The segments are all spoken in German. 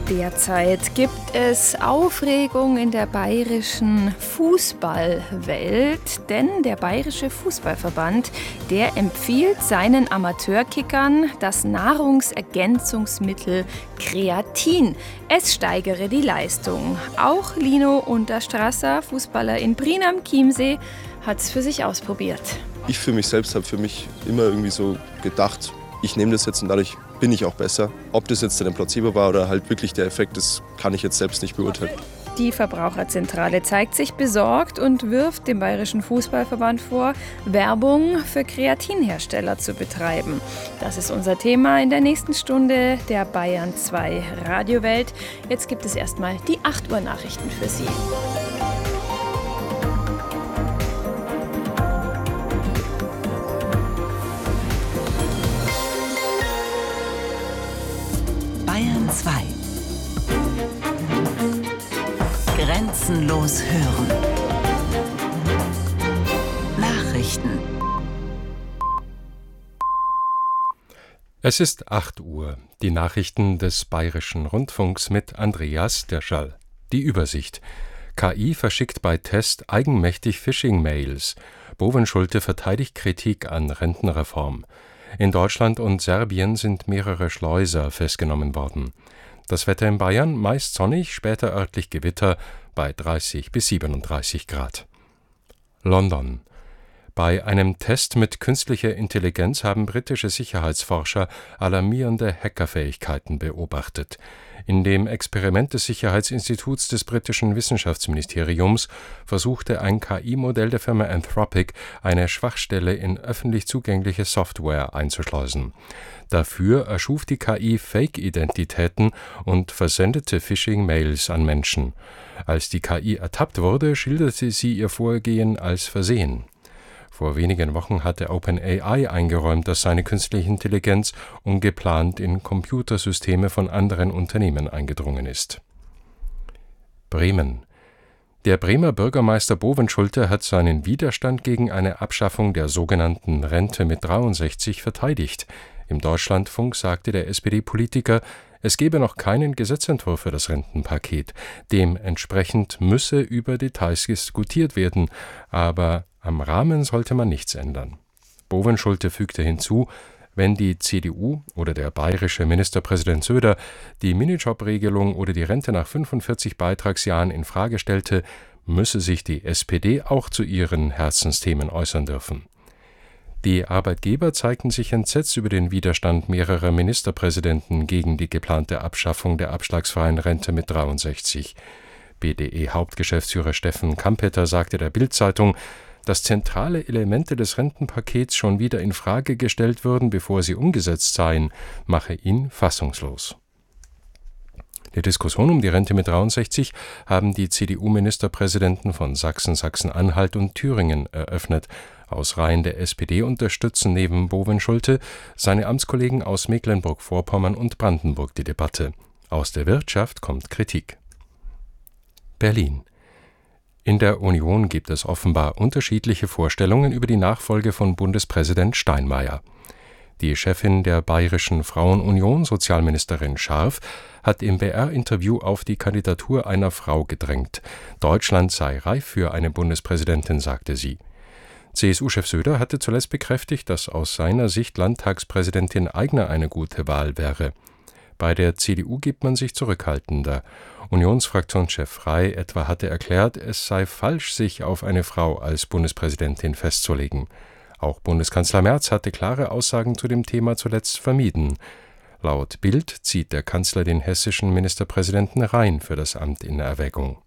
Derzeit gibt es Aufregung in der bayerischen Fußballwelt, denn der Bayerische Fußballverband, der empfiehlt seinen Amateurkickern das Nahrungsergänzungsmittel Kreatin. Es steigere die Leistung. Auch Lino Unterstrasser, Fußballer in Prien am Chiemsee, hat es für sich ausprobiert. Ich für mich selbst habe für mich immer irgendwie so gedacht, ich nehme das jetzt und dadurch bin ich auch besser. Ob das jetzt ein Placebo war oder halt wirklich der Effekt ist, kann ich jetzt selbst nicht beurteilen. Die Verbraucherzentrale zeigt sich besorgt und wirft dem Bayerischen Fußballverband vor, Werbung für Kreatinhersteller zu betreiben. Das ist unser Thema in der nächsten Stunde der Bayern 2 Radiowelt. Jetzt gibt es erstmal die 8 Uhr Nachrichten für Sie. Bayern 2. Grenzenlos hören. Nachrichten. Es ist 8 Uhr. Die Nachrichten des Bayerischen Rundfunks mit Andreas Derschall. Die Übersicht. KI verschickt bei Test eigenmächtig Phishing-Mails. Bovenschulte verteidigt Kritik an Rentenreform. In Deutschland und Serbien sind mehrere Schleuser festgenommen worden. Das Wetter in Bayern meist sonnig, später örtlich Gewitter bei 30 bis 37 Grad. London. Bei einem Test mit künstlicher Intelligenz haben britische Sicherheitsforscher alarmierende Hackerfähigkeiten beobachtet. In dem Experiment des Sicherheitsinstituts des britischen Wissenschaftsministeriums versuchte ein KI-Modell der Firma Anthropic, eine Schwachstelle in öffentlich zugängliche Software einzuschleusen. Dafür erschuf die KI Fake-Identitäten und versendete Phishing-Mails an Menschen. Als die KI ertappt wurde, schilderte sie ihr Vorgehen als Versehen. Vor wenigen Wochen hatte OpenAI eingeräumt, dass seine künstliche Intelligenz ungeplant in Computersysteme von anderen Unternehmen eingedrungen ist. Bremen. Der Bremer Bürgermeister Bovenschulte hat seinen Widerstand gegen eine Abschaffung der sogenannten Rente mit 63 verteidigt. Im Deutschlandfunk sagte der SPD-Politiker, es gebe noch keinen Gesetzentwurf für das Rentenpaket. Dementsprechend müsse über Details diskutiert werden, aber am Rahmen sollte man nichts ändern. Bovenschulte fügte hinzu, wenn die CDU oder der bayerische Ministerpräsident Söder die Minijob-Regelung oder die Rente nach 45 Beitragsjahren in Frage stellte, müsse sich die SPD auch zu ihren Herzensthemen äußern dürfen. Die Arbeitgeber zeigten sich entsetzt über den Widerstand mehrerer Ministerpräsidenten gegen die geplante Abschaffung der abschlagsfreien Rente mit 63. BDE-Hauptgeschäftsführer Steffen Kampeter sagte der Bild-Zeitung, dass zentrale Elemente des Rentenpakets schon wieder in Frage gestellt würden, bevor sie umgesetzt seien, mache ihn fassungslos. Die Diskussion um die Rente mit 63 haben die CDU-Ministerpräsidenten von Sachsen, Sachsen-Anhalt und Thüringen eröffnet. Aus Reihen der SPD unterstützen neben Bovenschulte seine Amtskollegen aus Mecklenburg-Vorpommern und Brandenburg die Debatte. Aus der Wirtschaft kommt Kritik. Berlin. In der Union gibt es offenbar unterschiedliche Vorstellungen über die Nachfolge von Bundespräsident Steinmeier. Die Chefin der Bayerischen Frauenunion, Sozialministerin Scharf, hat im BR-Interview auf die Kandidatur einer Frau gedrängt. Deutschland sei reif für eine Bundespräsidentin, sagte sie. CSU-Chef Söder hatte zuletzt bekräftigt, dass aus seiner Sicht Landtagspräsidentin Aigner eine gute Wahl wäre. Bei der CDU gibt man sich zurückhaltender. Unionsfraktionschef Frey etwa hatte erklärt, es sei falsch, sich auf eine Frau als Bundespräsidentin festzulegen. Auch Bundeskanzler Merz hatte klare Aussagen zu dem Thema zuletzt vermieden. Laut Bild zieht der Kanzler den hessischen Ministerpräsidenten Rhein für das Amt in Erwägung.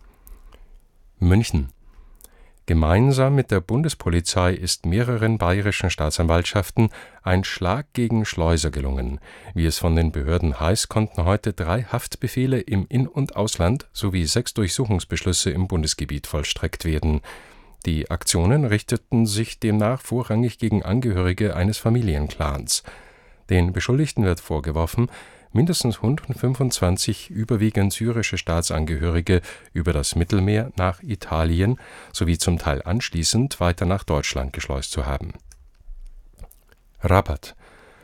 München. Gemeinsam mit der Bundespolizei ist mehreren bayerischen Staatsanwaltschaften ein Schlag gegen Schleuser gelungen. Wie es von den Behörden heißt, konnten heute 3 Haftbefehle im In- und Ausland sowie 6 Durchsuchungsbeschlüsse im Bundesgebiet vollstreckt werden. Die Aktionen richteten sich demnach vorrangig gegen Angehörige eines Familienclans. Den Beschuldigten wird vorgeworfen, mindestens 125 überwiegend syrische Staatsangehörige über das Mittelmeer nach Italien sowie zum Teil anschließend weiter nach Deutschland geschleust zu haben. Rabat.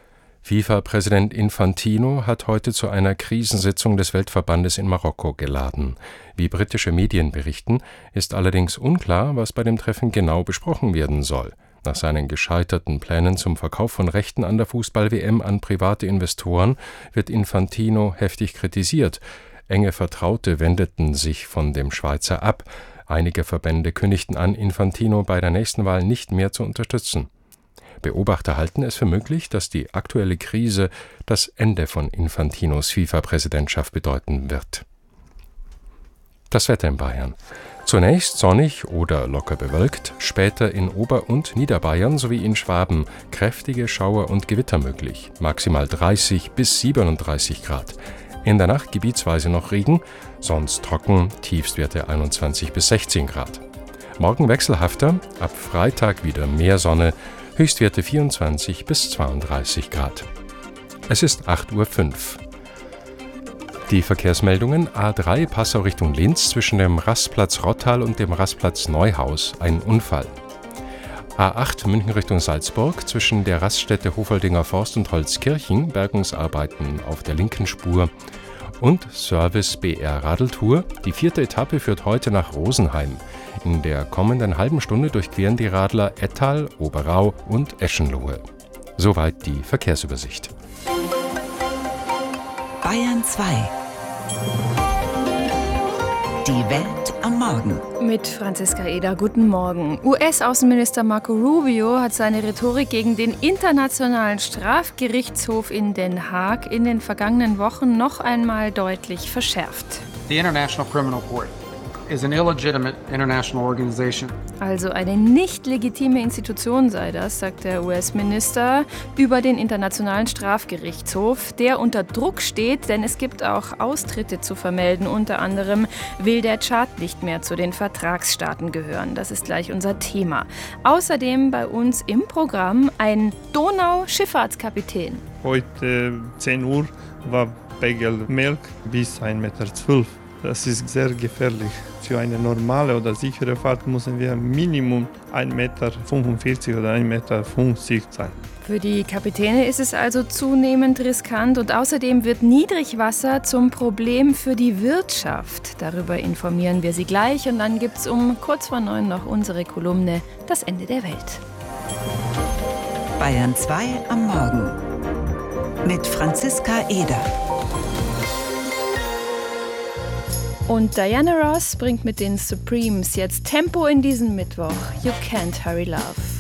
FIFA-Präsident Infantino hat heute zu einer Krisensitzung des Weltverbandes in Marokko geladen. Wie britische Medien berichten, ist allerdings unklar, was bei dem Treffen genau besprochen werden soll. Nach seinen gescheiterten Plänen zum Verkauf von Rechten an der Fußball-WM an private Investoren wird Infantino heftig kritisiert. Enge Vertraute wendeten sich von dem Schweizer ab. Einige Verbände kündigten an, Infantino bei der nächsten Wahl nicht mehr zu unterstützen. Beobachter halten es für möglich, dass die aktuelle Krise das Ende von Infantinos FIFA-Präsidentschaft bedeuten wird. Das Wetter in Bayern. Zunächst sonnig oder locker bewölkt, später in Ober- und Niederbayern sowie in Schwaben kräftige Schauer und Gewitter möglich, maximal 30 bis 37 Grad. In der Nacht gebietsweise noch Regen, sonst trocken, Tiefstwerte 21 bis 16 Grad. Morgen wechselhafter, ab Freitag wieder mehr Sonne, Höchstwerte 24 bis 32 Grad. Es ist 8:05 Uhr. Die Verkehrsmeldungen: A3 Passau Richtung Linz zwischen dem Rastplatz Rottal und dem Rastplatz Neuhaus, ein Unfall. A8 München Richtung Salzburg zwischen der Raststätte Hofoldinger Forst und Holzkirchen, Bergungsarbeiten auf der linken Spur. Und Service BR Radeltour. Die 4. Etappe führt heute nach Rosenheim. In der kommenden halben Stunde durchqueren die Radler Ettal, Oberau und Eschenlohe. Soweit die Verkehrsübersicht. Bayern 2. Die Welt am Morgen. Mit Franziska Eder, guten Morgen. US-Außenminister Marco Rubio hat seine Rhetorik gegen den Internationalen Strafgerichtshof in Den Haag in den vergangenen Wochen noch einmal deutlich verschärft. The International Criminal Court is an illegitimate international organization. Also eine nicht legitime Institution sei das, sagt der US-Minister über den Internationalen Strafgerichtshof, der unter Druck steht, denn es gibt auch Austritte zu vermelden. Unter anderem will der Tschad nicht mehr zu den Vertragsstaaten gehören. Das ist gleich unser Thema. Außerdem bei uns im Programm ein Donau-Schifffahrtskapitän. Heute 10 Uhr war Pegel Milch bis 1,12 Meter. Das ist sehr gefährlich. Für eine normale oder sichere Fahrt müssen wir Minimum 1,45 Meter oder 1,50 Meter sein. Für die Kapitäne ist es also zunehmend riskant und außerdem wird Niedrigwasser zum Problem für die Wirtschaft. Darüber informieren wir Sie gleich und dann gibt's um kurz vor 9 noch unsere Kolumne Das Ende der Welt. Bayern 2 am Morgen mit Franziska Eder. Und Diana Ross bringt mit den Supremes jetzt Tempo in diesen Mittwoch. You Can't Hurry Love.